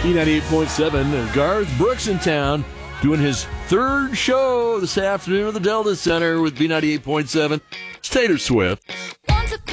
B98.7. Garth Brooks in town doing his third show this afternoon at the Delta Center with B98.7. It's Taylor Swift.